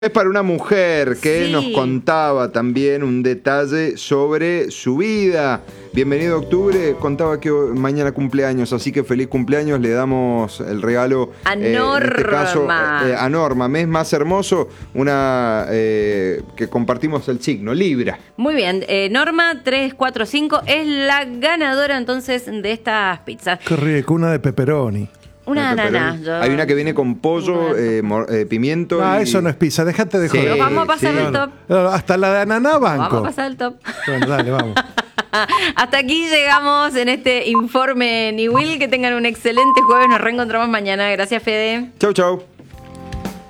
Es para una mujer que Sí. nos contaba también un detalle sobre su vida. Bienvenido octubre, contaba que mañana cumpleaños, así que feliz cumpleaños, le damos el regalo A en este caso Norma. a Norma, mes más hermoso, una que compartimos el signo, Libra. Muy bien, Norma 345 es la ganadora entonces de estas pizzas. Qué rico, una de pepperoni. Una ananá. Hay una que viene con pollo, pimiento. No, y... eso no es pizza, déjate de Sí, joder. Nos vamos a pasar sí. el top. No, hasta la de ananá banco. Vamos a pasar el top. Bueno, dale, vamos. Hasta aquí llegamos en este informe Niwil. Que tengan un excelente jueves. Nos reencontramos mañana. Gracias, Fede. Chau, chau.